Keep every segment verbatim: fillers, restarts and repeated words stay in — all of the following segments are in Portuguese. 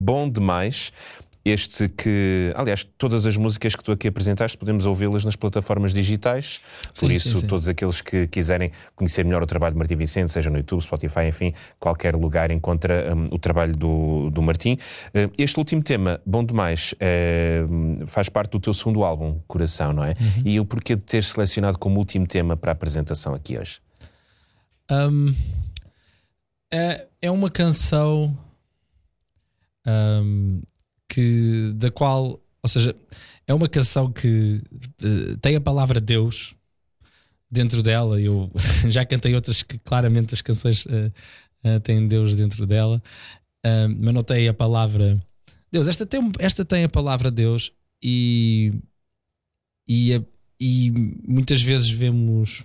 Bom Demais. Este que, aliás, todas as músicas que tu aqui apresentaste podemos ouvi-las nas plataformas digitais. Por Sim, isso, sim, sim. todos aqueles que quiserem conhecer melhor o trabalho de Martim Vicente, seja no YouTube, Spotify, enfim, qualquer lugar encontra um, o trabalho do, do Martim. Uh, este último tema, Bom Demais, uh, faz parte do teu segundo álbum, Coração, não é? Uhum. E o porquê de teres selecionado como último tema para a apresentação aqui hoje? Um, é, é uma canção um, que, da qual, ou seja, é uma canção que uh, tem a palavra Deus dentro dela. Eu já cantei outras que claramente as canções uh, uh, têm Deus dentro dela, uh, mas não tem a palavra Deus. Esta tem, esta tem a palavra Deus e, e, a, e muitas vezes vemos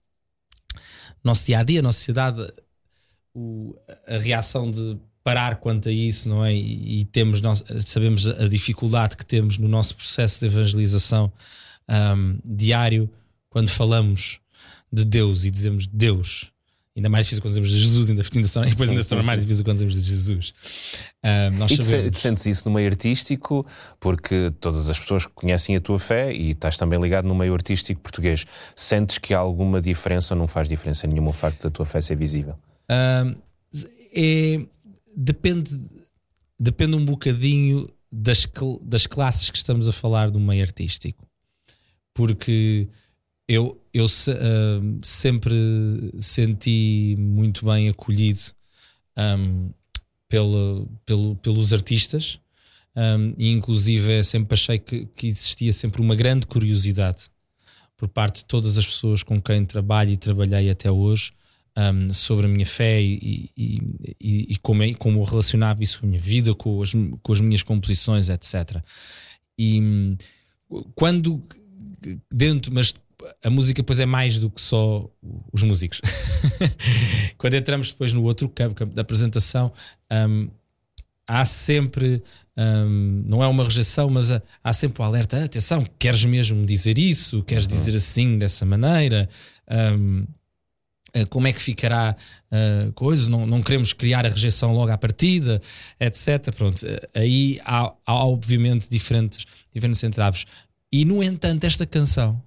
nosso dia a dia, nossa sociedade, o, a reação de parar quanto a isso, não é? E, e temos, nós, sabemos a dificuldade que temos no nosso processo de evangelização um, diário quando falamos de Deus e dizemos Deus. Ainda mais difícil quando dizemos de Jesus, ainda, ainda, depois ainda se torna mais difícil quando dizemos de Jesus. Um, nós e tu sabemos... sentes isso no meio artístico, porque todas as pessoas conhecem a tua fé e estás também ligado no meio artístico português. Sentes que há alguma diferença ou não faz diferença nenhuma o facto da tua fé ser visível? Um, é... Depende, depende um bocadinho das, das classes que estamos a falar do meio artístico, porque eu, eu uh, sempre senti muito bem acolhido um, pelo, pelo, pelos artistas, um, e inclusive sempre achei que, que existia sempre uma grande curiosidade por parte de todas as pessoas com quem trabalho e trabalhei até hoje, Um, sobre a minha fé e, e, e, e como, é, como eu relacionava isso com a minha vida, com as, com as minhas composições, etcétera. E quando dentro, mas a música depois é mais do que só os músicos. Quando entramos depois no outro campo, campo da apresentação, um, há sempre, um, não é uma rejeição, mas há, há sempre o alerta: ah, atenção, queres mesmo dizer isso? Queres uhum. dizer assim, dessa maneira? Um, como é que ficará uh, coisas, não, não queremos criar a rejeição logo à partida, etcétera. Pronto, aí há, há obviamente diferentes, diferentes entraves. E no entanto esta canção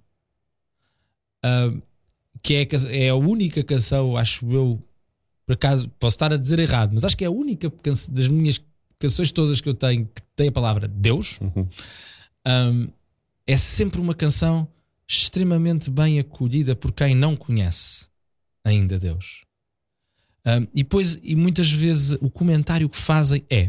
uh, que é, é a única canção, acho eu, por acaso posso estar a dizer errado, mas acho que é a única canção, das minhas canções todas que eu tenho, que tem a palavra Deus. Uhum. um, é sempre uma canção extremamente bem acolhida por quem não conhece ainda Deus. Um, e depois, e muitas vezes o comentário que fazem é: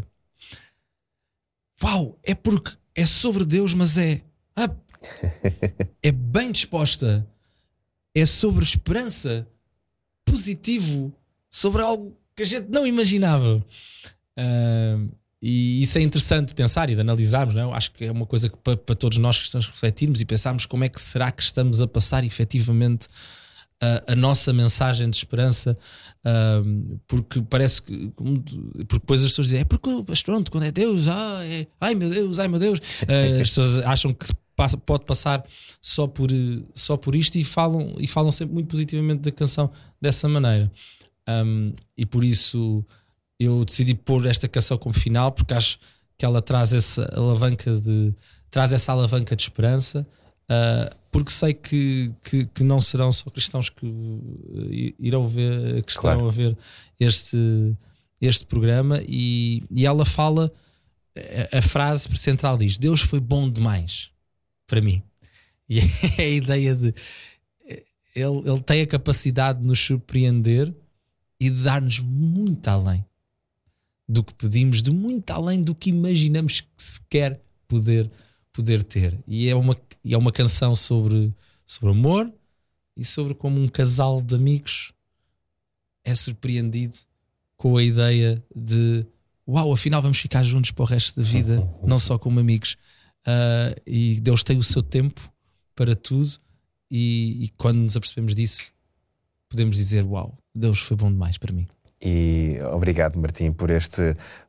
uau, é porque é sobre Deus, mas é ah, é bem disposta, é sobre esperança, positivo, sobre algo que a gente não imaginava. Um, e isso é interessante pensar e de analisarmos, não é? Acho que é uma coisa que para, para todos nós cristãos refletirmos e pensarmos como é que será que estamos a passar efetivamente A, a nossa mensagem de esperança, um, porque parece que porque depois as pessoas dizem: é porque pronto, quando é Deus, ah, é, ai meu Deus, ai meu Deus, uh, as pessoas acham que passa, pode passar só por, só por isto e falam, e falam sempre muito positivamente da canção dessa maneira, um, e por isso eu decidi pôr esta canção como final, porque acho que ela traz essa alavanca de traz essa alavanca de esperança. Uh, porque sei que, que, que não serão só cristãos que irão ver, que estarão claro. a ver este, este programa, e, e ela fala, a, a frase central diz: Deus foi bom demais para mim. E é a ideia de ele, ele tem a capacidade de nos surpreender e de dar-nos muito além do que pedimos, de muito além do que imaginamos que sequer poder poder ter. E é uma, é uma canção sobre, sobre amor e sobre como um casal de amigos é surpreendido com a ideia de: uau, afinal vamos ficar juntos para o resto da vida, não só como amigos. Uh, e Deus tem o seu tempo para tudo, e, e quando nos apercebemos disso, podemos dizer: uau, Deus foi bom demais para mim. E obrigado, Martim, por este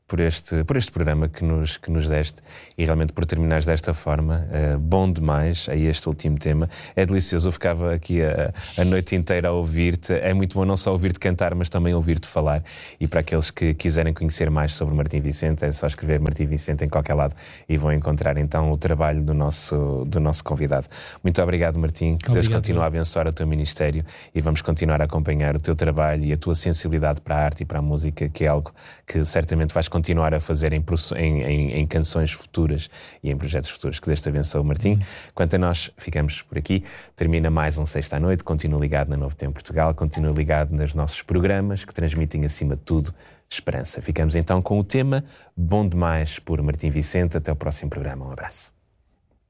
por este, por este programa que nos, que nos deste e realmente por terminares desta forma. Uh, bom demais a este último tema. É delicioso, eu ficava aqui a, a noite inteira a ouvir-te. É muito bom não só ouvir-te cantar, mas também ouvir-te falar. E para aqueles que quiserem conhecer mais sobre Martim Vicente, é só escrever Martim Vicente em qualquer lado e vão encontrar então o trabalho do nosso, do nosso convidado. Muito obrigado, Martim. Que Deus continue a abençoar o teu ministério e vamos continuar a acompanhar o teu trabalho e a tua sensibilidade para a arte e para a música, que é algo que certamente vais continuar a fazer em, em, em, em canções futuras e em projetos futuros. Que Deus te abençoe, Martim. Uhum. Quanto a nós, ficamos por aqui. Termina mais um Sexta à Noite. Continua ligado na Novo Tempo Portugal. Continua ligado nos nossos programas que transmitem, acima de tudo, esperança. Ficamos então com o tema Bom Demais por Martim Vicente. Até o próximo programa. Um abraço.